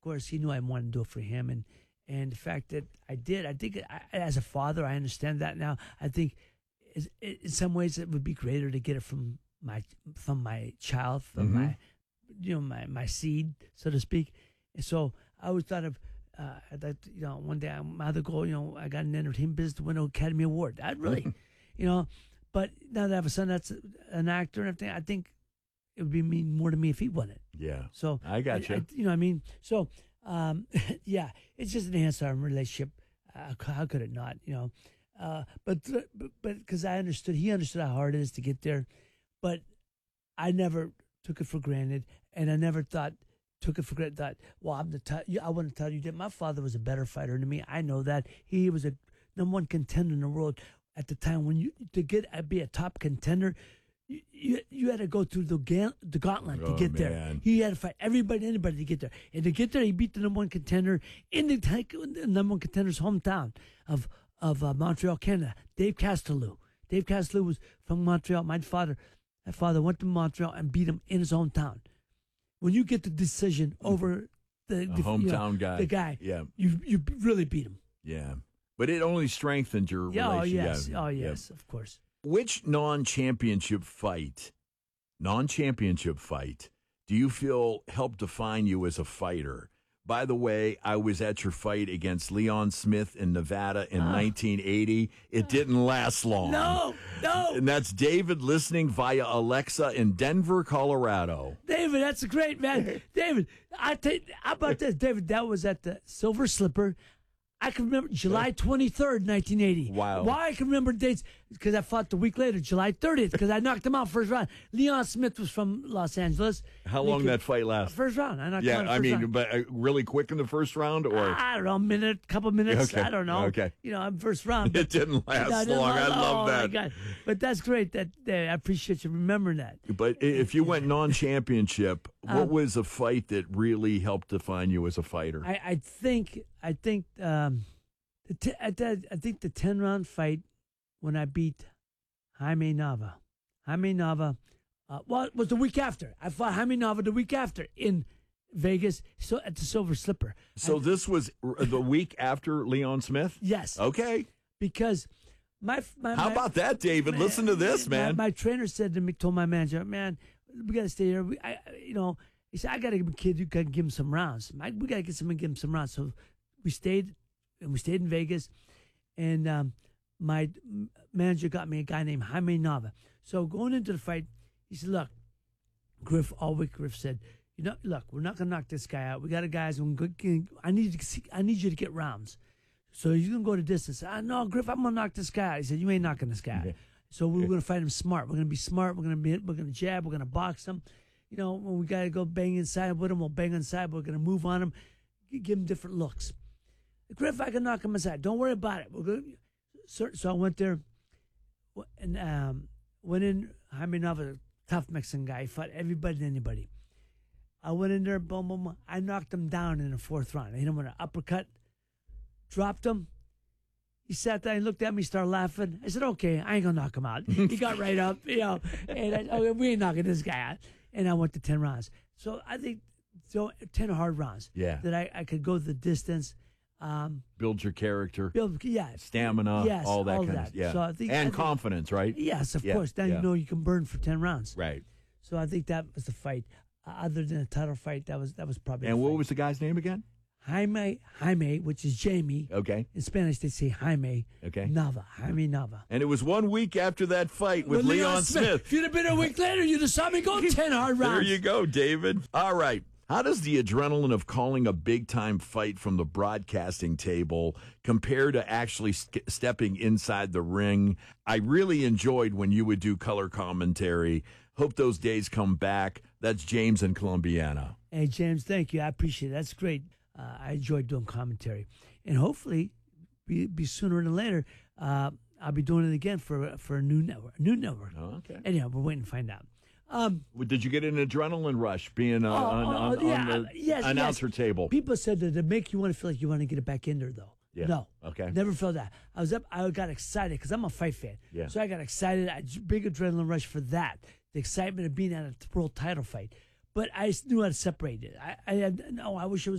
course, he knew I wanted to do it for him, and the fact that I did, I think as a father, I understand that now. I think in some ways it would be greater to get it from my child, from my seed, so to speak. And so I always thought of that. One day my other goal, I got an entertainment business to win an Academy Award. I'd really, but now that I have a son that's an actor and everything, I think it would mean more to me if he won it. Yeah. So I got you. You know what I mean? So, yeah, it's just enhanced our relationship. How could it not? But because he understood how hard it is to get there, but I never took it for granted, and I never took it for granted. Thought, well, I want to tell you that my father was a better fighter than me. I know that he was a number one contender in the world at the time. When be a top contender, you had to go through the gauntlet to get there. He had to fight anybody to get there. And to get there, he beat the number one contender in the number one contender's hometown of Montreal, Canada, Dave Castelou. Dave Castelou was from Montreal. My father went to Montreal and beat him in his hometown. When you get the decision over the hometown guy, the guy, yeah, you really beat him. Yeah, but it only strengthened your relationship. Oh yes, of course. Which non-championship fight do you feel helped define you as a fighter? By the way, I was at your fight against Leon Smith in Nevada in 1980. It didn't last long. No. And that's David listening via Alexa in Denver, Colorado. David, that's great, man. David, how about this? David, that was at the Silver Slipper. I can remember July 23rd, 1980. Wow. Why I can remember dates? Because I fought the week later, July 30th, because I knocked him out first round. Leon Smith was from Los Angeles. How long that fight last? First round. I knocked him out first round. But really quick in the first round? Or I don't know, couple minutes. Okay. I don't know. Okay. First round. It didn't last long. I love that. My God. But that's great. I appreciate you remembering that. But if you went non-championship, what was a fight that really helped define you as a fighter? I think the 10-round fight when I beat Jaime Nava. Jaime Nava, it was the week after. I fought Jaime Nava the week after in Vegas, so at the Silver Slipper. So this was the week after Leon Smith? Yes. Okay. Because How about that, David? Listen to this, man. My trainer said to me, told my manager, man, we got to stay here. He said, I got to give a kid who can give him some rounds. We got to get someone to give him some rounds. So we stayed in Vegas, and my manager got me a guy named Jaime Nava. So going into the fight, he said, look, Griff said, look, we're not going to knock this guy out. We got a guy who's going I need you to get rounds. So he's going to go to distance. No, Griff, I'm going to knock this guy out. He said, you ain't knocking this guy out. So we're going to fight him smart. We're going to be smart. We're going to jab. We're going to box him. When we got to go bang inside with him, we'll bang inside. We're going to move on him, give him different looks. Griff, I can knock him aside. Don't worry about it. So I went there and went in. Jaime Nava, tough Mexican guy. He fought everybody and anybody. I went in there, boom, boom, boom. I knocked him down in the fourth round. I hit him with an uppercut, dropped him. He sat there and looked at me, started laughing. I said, okay, I ain't going to knock him out. He got right up, and I said, we ain't knocking this guy out. And I went to 10 rounds. So I think 10 hard rounds. Yeah. That I could go the distance. Build your character. Yes. Stamina. Yes. All that kind of yeah. So I think confidence, right? Yes, of course. Then you can burn for 10 rounds. Right. So I think that was the fight. Other than a title fight, that was probably. And what was the guy's name again? Jaime, which is Jamie. Okay. In Spanish, they say Jaime. Okay. Nava, Jaime Nava. And it was 1 week after that fight with Leon Smith. If you'd have been a week later, you'd have saw me go 10 hard rounds. There you go, David. All right. How does the adrenaline of calling a big-time fight from the broadcasting table compare to actually stepping inside the ring? I really enjoyed when you would do color commentary. Hope those days come back. That's James in Columbiana. Hey, James, thank you. I appreciate it. That's great. I enjoyed doing commentary. And hopefully, be sooner than later, I'll be doing it again for a new network. Oh, okay. Anyhow, we're waiting to find out. Did you get an adrenaline rush being on the announcer table? People said that to make you want to feel like you want to get back in there, though. Yeah. No. Okay. Never felt that. I got excited because I'm a fight fan. Yeah. So I got excited. Big adrenaline rush for that. The excitement of being at a world title fight. But I knew how to separate it. I wish it was